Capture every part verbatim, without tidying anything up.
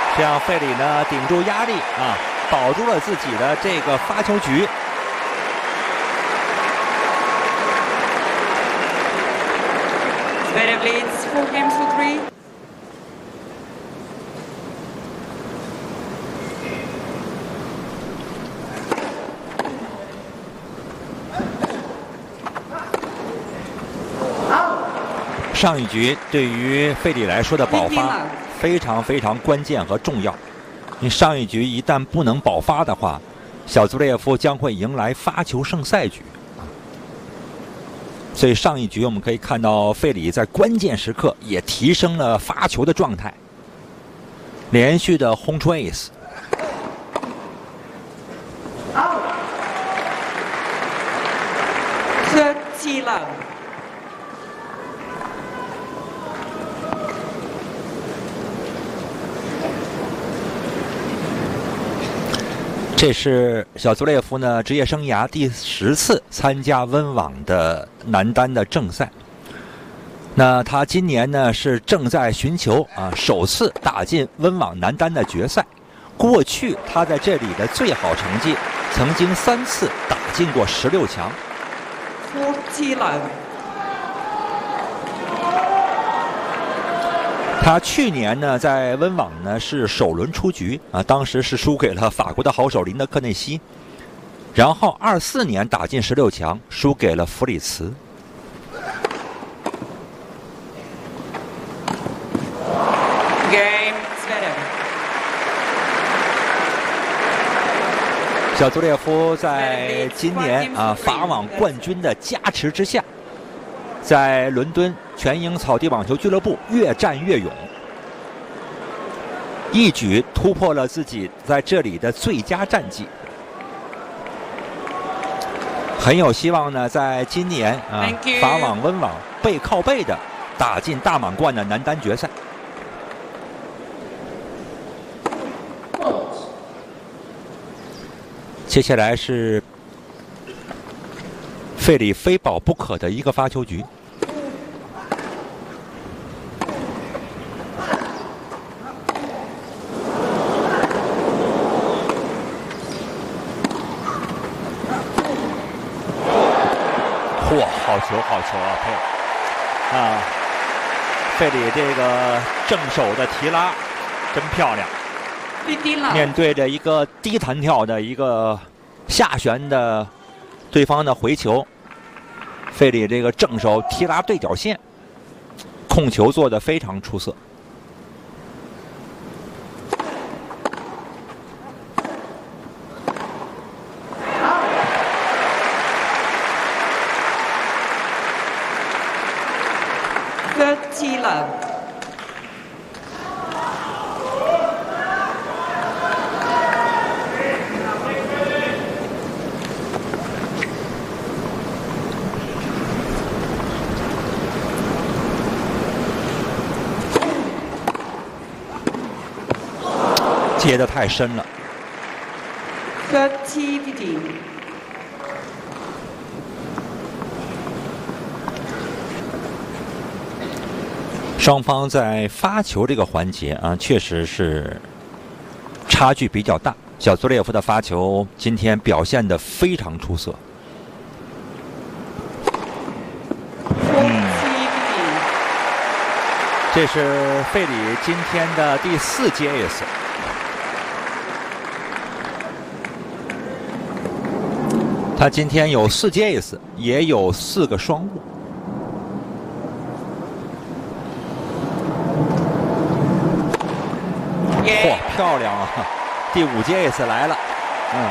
这样费里呢顶住压力啊，保住了自己的这个发球局。 Zverev leads four games to three. 上一局对于费里来说的爆发非常非常关键和重要。你上一局一旦不能爆发的话，小祖列夫将会迎来发球胜赛局。所以上一局我们可以看到费里在关键时刻也提升了发球的状态，连续的轰出 ace。 thirty love. 这是小祖列夫呢职业生涯第十次参加温网的男单的正赛。那他今年呢是正在寻求啊首次打进温网男单的决赛。过去他在这里的最好成绩，曾经三次打进过十六强。 forty love. 他去年呢，在温网呢是首轮出局啊，当时是输给了法国的好手林德克内西，然后二四年打进十六强，输给了弗里茨。 Game Zverev. 小祖列夫在今年啊法网冠军的加持之下，在伦敦全英草地网球俱乐部越战越勇，一举突破了自己在这里的最佳战绩，很有希望呢，在今年啊法网温网背靠背的打进大满贯的男单决赛。接下来是费里非保不可的一个发球局。嚯，好球好球啊！佩啊，费里这个正手的提拉真漂亮。面对着一个低弹跳的一个下旋的对方的回球，费里这个正手提拉对角线，控球做得非常出色。 thirty love. 接得太深了。 thirty fifteen. 双方在发球这个环节啊，确实是差距比较大。小祖列夫的发球今天表现得非常出色。嗯，这是费里今天的第四接 ace。他今天有四接 ace， 也有四个双误。嚯，漂亮啊！第五接 ace 来了，嗯，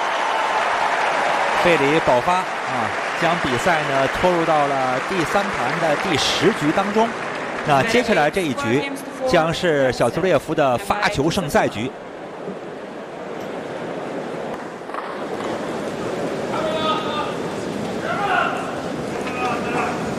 费里保发啊，将比赛呢拖入到了第三盘的第十局当中。那接下来这一局将是小祖列夫的发球胜赛局。